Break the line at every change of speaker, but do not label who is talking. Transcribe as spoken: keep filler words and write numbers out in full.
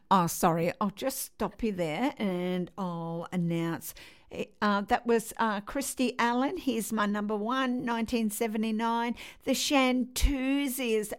Oh, sorry, I'll just stop you there and I'll announce. Uh, that was uh, Christy Allen. Here's my number one, nineteen seventy-nine. The Chanteuse is